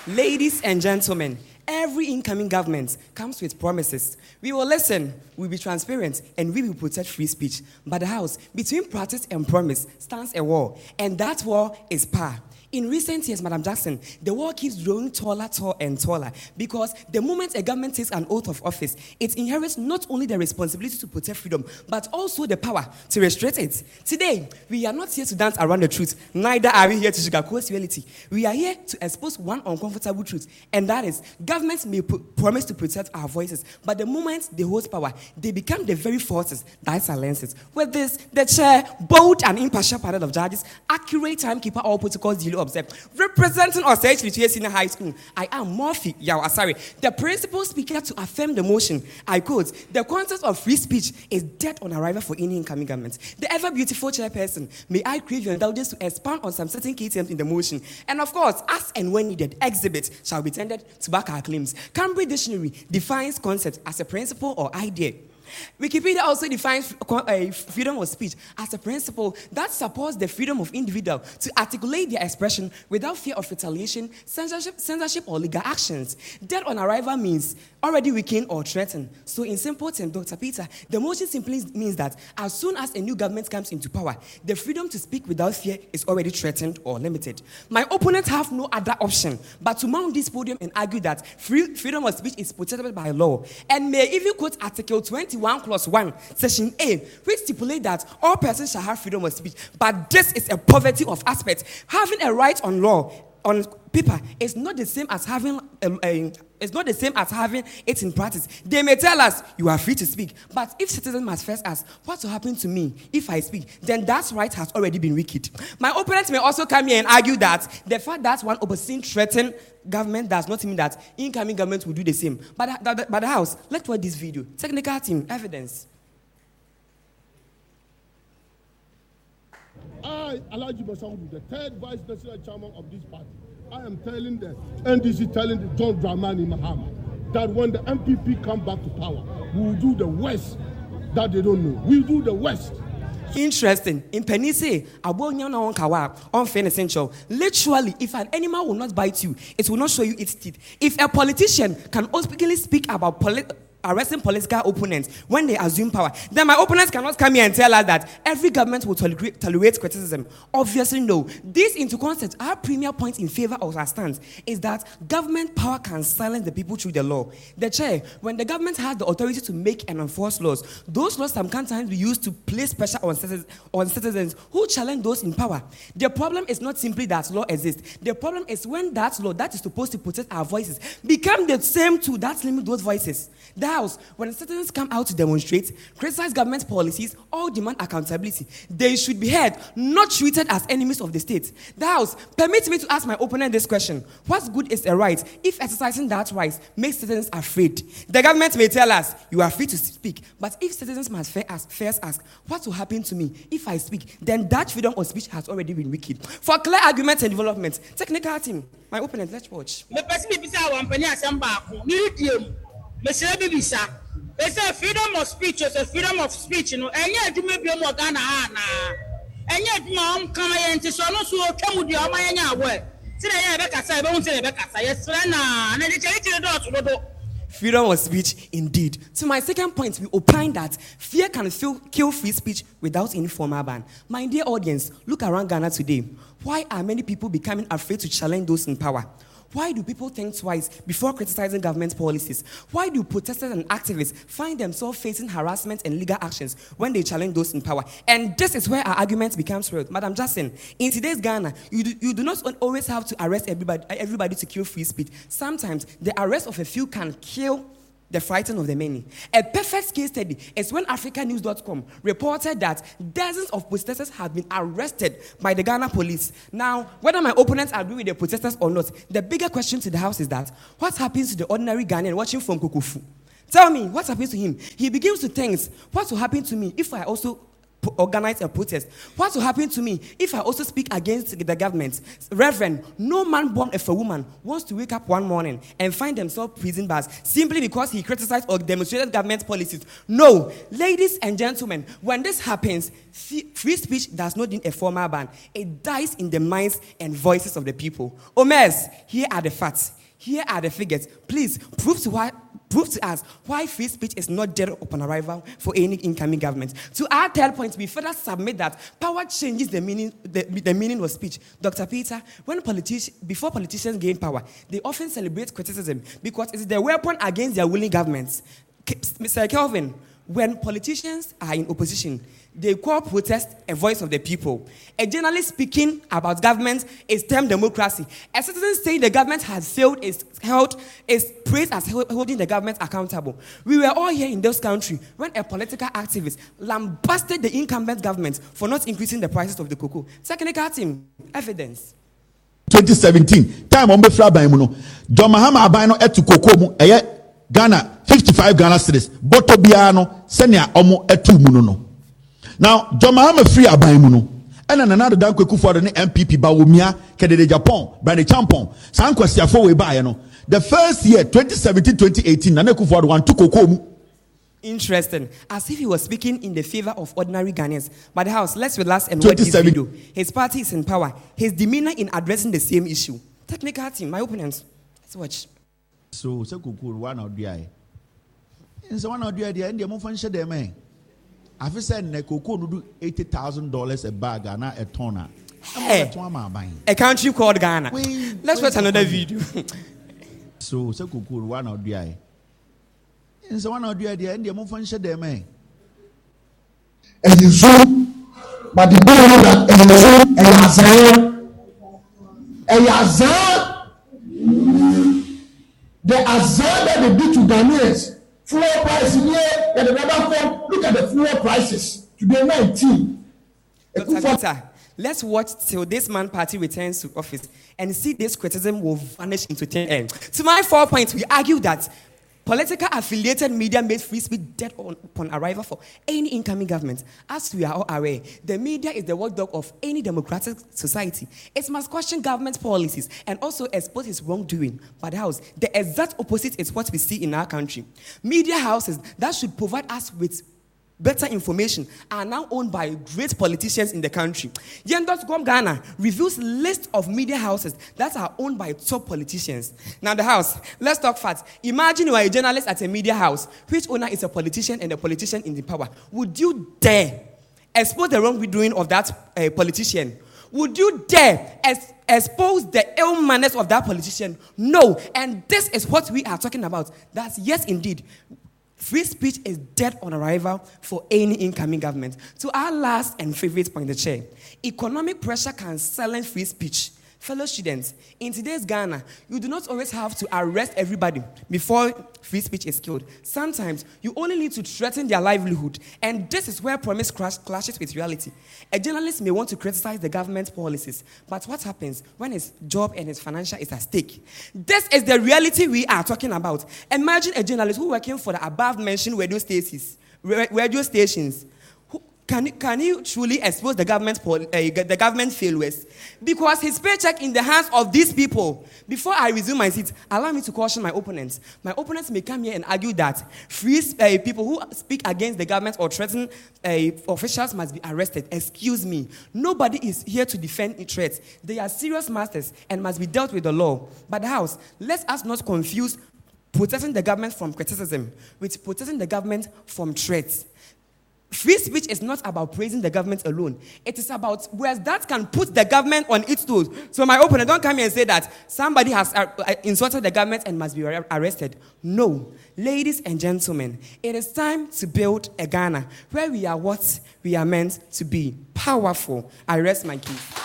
Ladies and gentlemen, every incoming government comes with promises. We will listen, we'll be transparent, and we will protect free speech. But the House, between practice and promise, stands a wall, and that wall is power. In recent years, Madam Jackson, the wall keeps growing taller and taller because the moment a government takes an oath of office, it inherits not only the responsibility to protect freedom, but also the power to restrict it. Today, we are not here to dance around the truth, neither are we here to sugarcoat reality. We are here to expose one uncomfortable truth, and that is, governments may promise to protect our voices, but the moment they hold power, they become the very forces that silence it. With this, the chair, bold and impartial panel of judges, accurate timekeeper, all protocols duly observed, representing Osage Lituia Senior High School, I am Murphy Yawasari, the principal speaker to affirm the motion. I quote, the concept of free speech is dead on arrival for any incoming government. The ever beautiful chairperson, may I crave your indulgence to expand on some certain key terms in the motion. And of course, as and when needed, exhibits shall be tendered to back our claims. Cambridge Dictionary defines concept as a principle or idea. Wikipedia also defines freedom of speech as a principle that supports the freedom of individual to articulate their expression without fear of retaliation, censorship or legal actions. Dead on arrival means already weakened or threatened. So in simple terms, Dr. Peter, the motion simply means that as soon as a new government comes into power, the freedom to speak without fear is already threatened or limited. My opponents have no other option but to mount this podium and argue that freedom of speech is protected by law, and may even quote Article 21 Clause 1, Section A, which stipulates that all persons shall have freedom of speech. But this is a poverty of aspects. Having a right on law, on paper, is not the same as having it in practice. They may tell us, you are free to speak. But if citizens must first ask, what will happen to me if I speak? Then that right has already been wicked. My opponents may also come here and argue that the fact that one opposing threatened government does not mean that incoming government will do the same. But the House, let's watch this video. Technical team, evidence. I, Alhaji Basangu, the third vice national chairman of this party, I am telling the NDC, telling the John Dramani Mahama that when the MPP come back to power, we will do the worst that they don't know. We will do the worst. Interesting. In Penise, essential. Literally, if an animal will not bite you, it will not show you its teeth. If a politician can openly speak about arresting political opponents when they assume power, then my opponents cannot come here and tell us that every government will tolerate criticism. Obviously, no. This into concept, our premier point in favor of our stance is that government power can silence the people through the law. The chair, when the government has the authority to make and enforce laws, those laws sometimes be used to place pressure on citizens who challenge those in power. The problem is not simply that law exists. The problem is when that law that is supposed to protect our voices become the same tool that limits those voices. The House, when citizens come out to demonstrate, criticize government policies, or demand accountability, they should be heard, not treated as enemies of the state. The House, permit me to ask my opponent this question. What good is a right if exercising that right makes citizens afraid? The government may tell us, you are free to speak, but if citizens must first ask, what will happen to me if I speak, then that freedom of speech has already been wicked. For clear arguments and development, technical team, my opponent, let's watch. Mr. Bibisa, they say freedom of speech is a freedom of speech, you know, and yet you may be more than and yet, mom, come and so no so come with your my way. Today, Becca said, I won't say Becca, yes, and then it's freedom of speech, indeed. To my second point, we opine that fear can kill free speech without any formal ban. My dear audience, look around Ghana today. Why are many people becoming afraid to challenge those in power? Why do people think twice before criticizing government policies? Why do protesters and activists find themselves facing harassment and legal actions when they challenge those in power? And this is where our argument becomes real. Madam Jackson, in today's Ghana, you do not always have to arrest everybody to kill free speech. Sometimes the arrest of a few can kill the frightened of the many. A perfect case study is when AfricaNews.com reported that dozens of protesters have been arrested by the Ghana police. Now, whether my opponents agree with the protesters or not, the bigger question to the House is that what happens to the ordinary Ghanaian watching from Kokofu? Tell me, what happens to him? He begins to think, what will happen to me if I also organize a protest? What will happen to me if I also speak against the government? Reverend, no man born of a woman wants to wake up one morning and find themselves prison bars simply because he criticized or demonstrated government policies. No, ladies and gentlemen, when this happens, free speech does not need a formal ban. It dies in the minds and voices of the people. Omers, here are the facts. Here are the figures. Please prove to us why free speech is not dead upon arrival for any incoming government. To our third point, we further submit that power changes the meaning of speech. Dr. Peter, before politicians gain power, they often celebrate criticism because it's the weapon against their willing governments. Mr. Kelvin, when politicians are in opposition, they call protest a voice of the people. A journalist speaking about government is termed democracy. A citizen saying the government has failed is praised as holding the government accountable. We were all here in this country when a political activist lambasted the incumbent government for not increasing the prices of the cocoa. Technical team, evidence. 2017, time on Befra Baimuno, John Mahama Abino et to cocoa, Ghana, 55 Ghana cedis, Botobiano, Senia Omo et 2 munono. Now, John Mahama free Abaimuno. And another dank for the MPP Bawumia, Kede Japan, Brand Champon, San Kwestia for Bayano. The first year, 2017-2018, Naneku for one took Kokomu. Interesting. As if he was speaking in the favor of ordinary Ghanaians. But the House, let's relax and watch this video. His party is in power. His demeanor in addressing the same issue. Technical team, my opponents. Let's watch. So one of the eye. And so one of the idea, and the Mufan Shademe. I've said Nekoko do $80,000 a bag and not a toner. Hey, a country called Ghana. Let's watch another video. So one of the eye. And so one of the idea, and the Mufan Shademe. And you saw, but the boy that and Yazan, the Azan that they did to Ghanaians. Fuel prices here, and another form. Look at the fuel prices today, 19. Dr. Peter, let's watch till this man party returns to office and see this criticism will vanish into thin air. To my 4 points, we argue that political affiliated media made free speech dead upon arrival for any incoming government. As we are all aware, the media is the watchdog of any democratic society. It must question government policies and also expose its wrongdoing. But the House, the exact opposite is what we see in our country. Media houses that should provide us with better information are now owned by great politicians in the country. Yen.com Ghana reviews list of media houses that are owned by top politicians. Now the House, let's talk facts. Imagine you are a journalist at a media house, which owner is a politician and the politician in the power. Would you dare expose the wrongdoing of that politician? Would you dare expose the ill manners of that politician? No. And this is what we are talking about. That's yes, indeed. Free speech is dead on arrival for any incoming government. To our last and favorite point, the chair. Economic pressure can silence free speech. Fellow students, in today's Ghana, you do not always have to arrest everybody before free speech is killed. Sometimes, you only need to threaten their livelihood. And this is where promise clashes with reality. A journalist may want to criticize the government's policies, but what happens when his job and his financial is at stake? This is the reality we are talking about. Imagine a journalist who working for the above-mentioned radio stations. Can you truly expose the government failures? Because his paycheck in the hands of these people. Before I resume my seat, allow me to caution my opponents. My opponents may come here and argue that people who speak against the government or threaten officials must be arrested. Excuse me. Nobody is here to defend threats. They are serious matters and must be dealt with the law. But the House, let us not confuse protecting the government from criticism with protecting the government from threats. Free speech is not about praising the government alone. It is about words that can put the government on its toes. So my opponent, don't come here and say that somebody has insulted the government and must be arrested. No. Ladies and gentlemen, it is time to build a Ghana where we are what we are meant to be. Powerful. I rest my case.